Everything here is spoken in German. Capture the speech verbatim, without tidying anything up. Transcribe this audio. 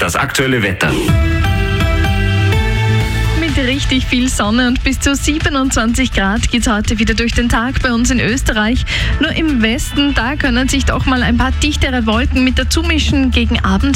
jetzt das aktuelle Wetter. Mit richtig viel Sonne und bis zu siebenundzwanzig Grad geht es heute wieder durch den Tag bei uns in Österreich. Nur im Westen, da können sich doch mal ein paar dichtere Wolken mit dazu mischen gegen Abend.